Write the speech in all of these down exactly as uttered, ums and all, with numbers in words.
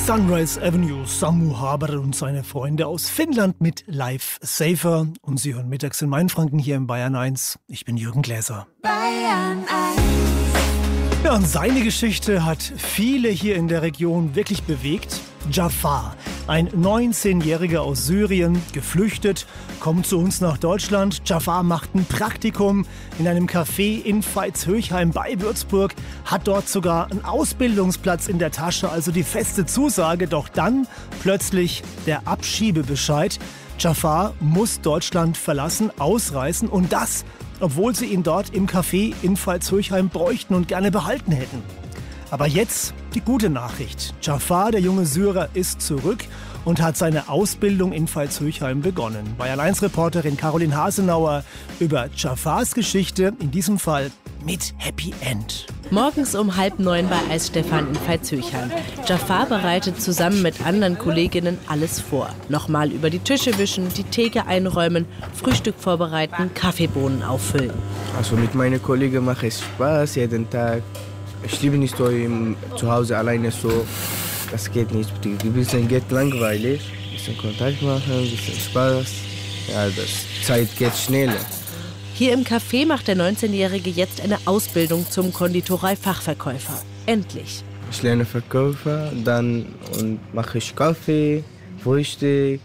Sunrise Avenue, Samu Haber und seine Freunde aus Finnland mit Life Safer. Und Sie hören mittags in Mainfranken hier im Bayern eins. Ich bin Jürgen Gläser. Bayern eins. Ja, und seine Geschichte hat viele hier in der Region wirklich bewegt. Jafar, ein neunzehnjähriger aus Syrien, geflüchtet, kommt zu uns nach Deutschland. Jafar macht ein Praktikum in einem Café in Veitshöchheim bei Würzburg, hat dort sogar einen Ausbildungsplatz in der Tasche, also die feste Zusage. Doch dann plötzlich der Abschiebebescheid. Jafar muss Deutschland verlassen, ausreisen und das, obwohl sie ihn dort im Café in Veitshöchheim bräuchten und gerne behalten hätten. Aber jetzt die gute Nachricht. Jafar, der junge Syrer, ist zurück und hat seine Ausbildung in Veitshöchheim begonnen. Bayern eins Reporterin Caroline Hasenauer über Jafars Geschichte, in diesem Fall mit Happy End. Morgens um halb neun bei Eisstefan in Veitshöchheim. Jafar bereitet zusammen mit anderen Kolleginnen alles vor. Nochmal über die Tische wischen, die Theke einräumen, Frühstück vorbereiten, Kaffeebohnen auffüllen. Also mit meinen Kollegen mache ich Spaß jeden Tag. Ich liebe nicht so im, zu Hause alleine so. Das geht nicht. Ein bisschen geht langweilig. Ein bisschen Kontakt machen, ein bisschen Spaß. Ja, das Zeit geht schneller. Hier im Café macht der neunzehnjährige jetzt eine Ausbildung zum Konditorei-Fachverkäufer. Endlich. Ich lerne Verkäufer, dann und mache ich Kaffee, Frühstück,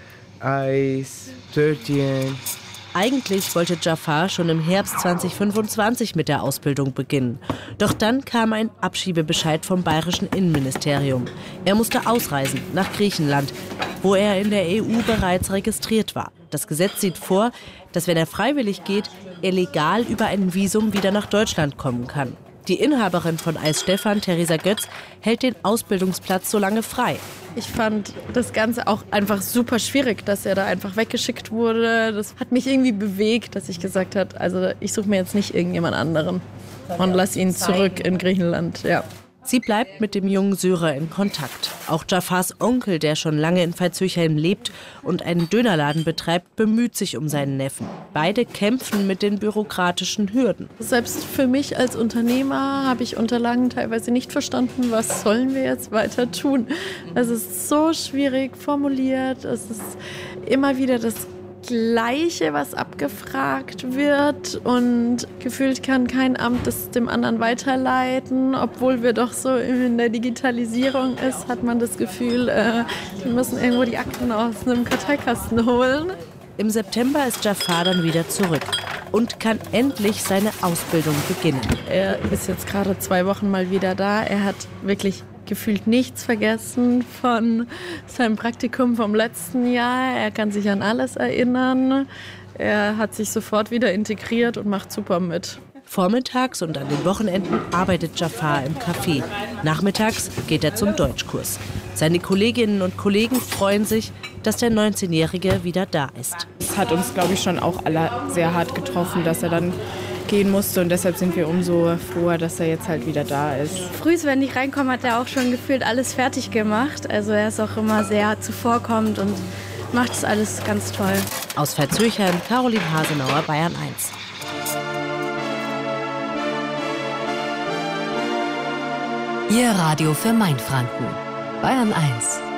Eis, Törtchen. Eigentlich wollte Jafar schon im Herbst zweitausendfünfundzwanzig mit der Ausbildung beginnen. Doch dann kam ein Abschiebebescheid vom bayerischen Innenministerium. Er musste ausreisen nach Griechenland, wo er in der E U bereits registriert war. Das Gesetz sieht vor, dass wenn er freiwillig geht, er legal über ein Visum wieder nach Deutschland kommen kann. Die Inhaberin von Eisstefan, Theresa Götz, hält den Ausbildungsplatz so lange frei. Ich fand das Ganze auch einfach super schwierig, dass er da einfach weggeschickt wurde. Das hat mich irgendwie bewegt, dass ich gesagt habe, also ich suche mir jetzt nicht irgendjemand anderen und lasse ihn zurück in Griechenland. Ja. Sie bleibt mit dem jungen Syrer in Kontakt. Auch Jafars Onkel, der schon lange in Veitshöchheim lebt und einen Dönerladen betreibt, bemüht sich um seinen Neffen. Beide kämpfen mit den bürokratischen Hürden. Selbst für mich als Unternehmer habe ich Unterlagen teilweise nicht verstanden, was sollen wir jetzt weiter tun. Es ist so schwierig formuliert, es ist immer wieder das Gleiche, was abgefragt wird und gefühlt kann kein Amt das dem anderen weiterleiten. Obwohl wir doch so in der Digitalisierung ist, hat man das Gefühl, äh, wir müssen irgendwo die Akten aus einem Karteikasten holen. Im September ist Jafar dann wieder zurück und kann endlich seine Ausbildung beginnen. Er ist jetzt gerade zwei Wochen mal wieder da. Er hat wirklich gefühlt nichts vergessen von seinem Praktikum vom letzten Jahr. Er kann sich an alles erinnern. Er hat sich sofort wieder integriert und macht super mit. Vormittags und an den Wochenenden arbeitet Jafar im Café. Nachmittags geht er zum Deutschkurs. Seine Kolleginnen und Kollegen freuen sich, dass der neunzehnjährige wieder da ist. Es hat uns, glaube ich, schon auch alle sehr hart getroffen, dass er dann gehen musste und deshalb sind wir umso froher, dass er jetzt halt wieder da ist. Früh, wenn ich reinkomme, hat er auch schon gefühlt alles fertig gemacht. Also er ist auch immer sehr zuvorkommend und macht das alles ganz toll. Aus Veitshöchheim, Caroline Hasenauer, Bayern eins. Ihr Radio für Mainfranken. Bayern eins.